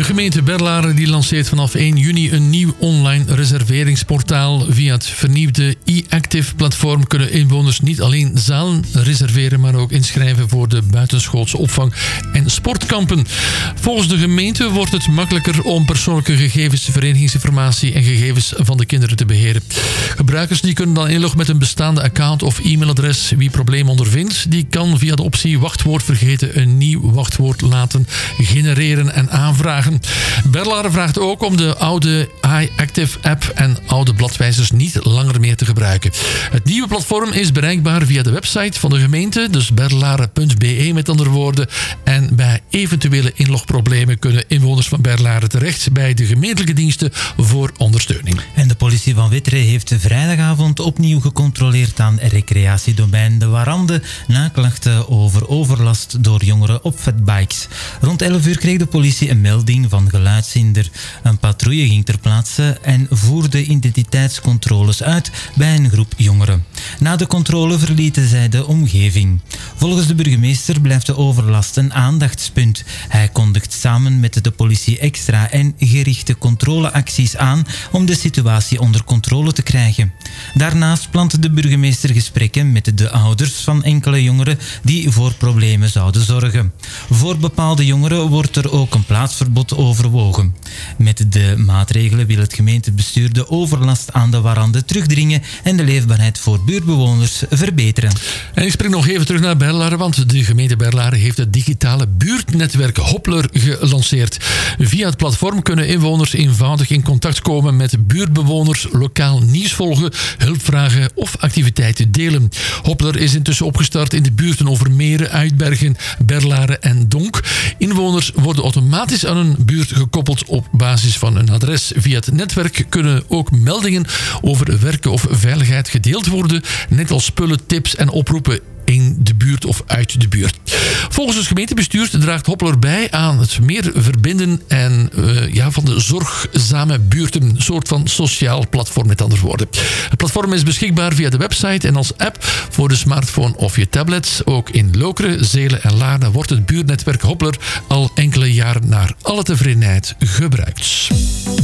De gemeente Berlaren die lanceert vanaf 1 juni een nieuw online reserveringsportaal. Via het vernieuwde e-Active-platform kunnen inwoners niet alleen zalen reserveren, maar ook inschrijven voor de buitenschoolse opvang en sportkampen. Volgens de gemeente wordt het makkelijker om persoonlijke gegevens, verenigingsinformatie en gegevens van de kinderen te beheren. Gebruikers die kunnen dan inloggen met een bestaande account of e-mailadres. Wie problemen ondervindt, die kan via de optie wachtwoord vergeten een nieuw wachtwoord laten genereren en aanvragen. Berlaren vraagt ook om de oude iActive-app en oude bladwijzers niet langer meer te gebruiken. Het nieuwe platform is bereikbaar via de website van de gemeente, dus berlaren.be met andere woorden. En bij eventuele inlogproblemen kunnen inwoners van Berlaren terecht bij de gemeentelijke diensten voor ondersteuning. En de politie van Witteren heeft vrijdagavond opnieuw gecontroleerd aan recreatiedomein De Warande na klachten over overlast door jongeren op fatbikes. Rond 11 uur kreeg de politie een melding van geluidshinder. Een patrouille ging ter plaatse en voerde identiteitscontroles uit bij een groep jongeren. Na de controle verlieten zij de omgeving. Volgens de burgemeester blijft de overlast een aandachtspunt. Hij kondigt samen met de politie extra en gerichte controleacties aan om de situatie onder controle te krijgen. Daarnaast plant de burgemeester gesprekken met de ouders van enkele jongeren die voor problemen zouden zorgen. Voor bepaalde jongeren wordt er ook een plaatsverbod overwogen. Met de maatregelen wil het gemeentebestuur de overlast aan de Warande terugdringen en de leefbaarheid voor buurtbewoners verbeteren. En ik spring nog even terug naar Berlaren, want de gemeente Berlaren heeft het digitale buurtnetwerk Hoppler gelanceerd. Via het platform kunnen inwoners eenvoudig in contact komen met buurtbewoners, lokaal nieuws volgen, hulp vragen of activiteiten delen. Hoppler is intussen opgestart in de buurten Overmeren, Uitbergen, Berlaren en Donk. Inwoners worden automatisch aan een buurt gekoppeld op basis van een adres. Via het netwerk kunnen ook meldingen over werken of veiligheid gedeeld worden, net als spullen, tips en oproepen in de buurt of uit de buurt. Volgens het gemeentebestuur draagt Hoppler bij aan het meer verbinden en van de zorgzame buurten. Een soort van sociaal platform met andere woorden. Het platform is beschikbaar via de website en als app voor de smartphone of je tablet. Ook in Lokeren, Zelen en Laarden wordt het buurtnetwerk Hoppler al enkele jaren naar alle tevredenheid gebruikt.